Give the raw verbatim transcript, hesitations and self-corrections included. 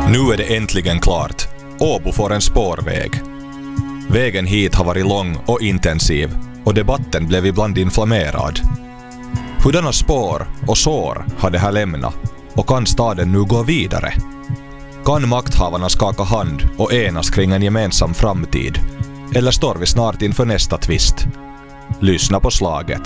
Nu är det äntligen klart. Åbo får en spårväg. Vägen hit har varit lång och intensiv och debatten blev ibland inflammerad. Hurdana spår och sår har det här lämnat och kan staden nu gå vidare? Kan makthavarna skaka hand och enas kring en gemensam framtid? Eller står vi snart inför nästa tvist? Lyssna på slaget.